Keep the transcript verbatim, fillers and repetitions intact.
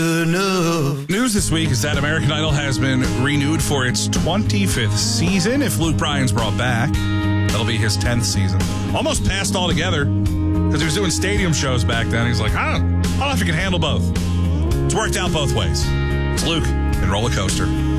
enough. News this week is that American Idol has been renewed for its twenty-fifth season. If Luke Bryan's brought back, that'll be his tenth season. Almost passed altogether because he was doing stadium shows back then. He's like, I don't, I don't know if you can handle both. It's worked out both ways. It's Luke and Roller Coaster.